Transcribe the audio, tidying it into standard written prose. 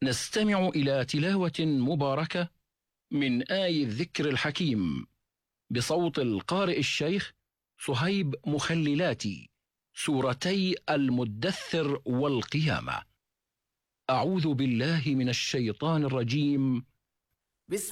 نستمع إلى تلاوة مباركة من آي الذكر الحكيم بصوت القارئ الشيخ صهيب مخللاتي، سورتي المدثر والقيامة. أعوذ بالله من الشيطان الرجيم.